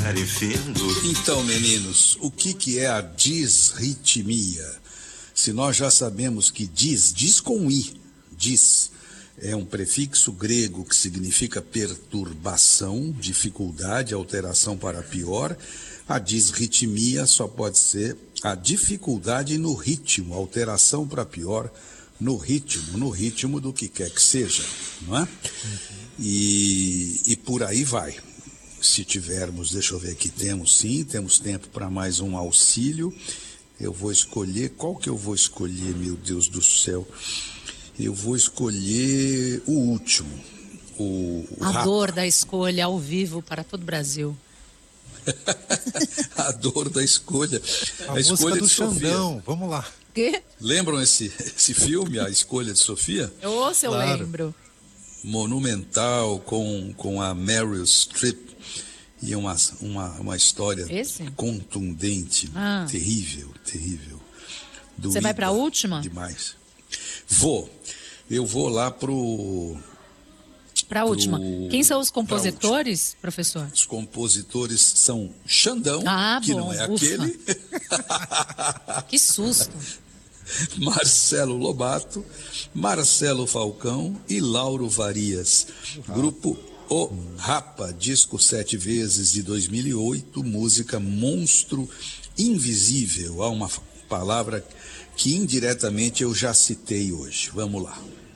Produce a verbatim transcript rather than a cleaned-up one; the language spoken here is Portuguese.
esclarecendo. Então, meninos, o que, que é a disritmia? Se nós já sabemos que dis, diz com i, dis, é um prefixo grego que significa perturbação, dificuldade, alteração para pior, a disritmia só pode ser a dificuldade no ritmo, alteração para pior no ritmo, no ritmo do que quer que seja, não é? E, e por aí vai. Se tivermos, deixa eu ver aqui, temos sim, temos tempo para mais um auxílio. Eu vou escolher, qual que eu vou escolher, meu Deus do céu? Eu vou escolher o último. O, o a rap. dor da escolha ao vivo para todo o Brasil. A dor da escolha. A, a escolha música do de Xandão, Sofia. Vamos lá. Quê? Lembram esse, esse filme, A Escolha de Sofia? Ou se eu Claro. lembro. Monumental, com, com a Meryl Streep. E uma, uma, uma história Esse? contundente, Ah. terrível, terrível. Você vai para a última? Demais. Vou. Eu vou lá pro... Para a última. Pro- Quem são os pra compositores, professor? Os compositores são Xandão, Ah, que bom, não é ufa. aquele, Que susto. Marcelo Lobato, Marcelo Falcão e Lauro Varias. Grupo O Rapa, disco sete vezes de dois mil e oito, música Monstro Invisível. Há uma palavra que indiretamente eu já citei hoje. Vamos lá.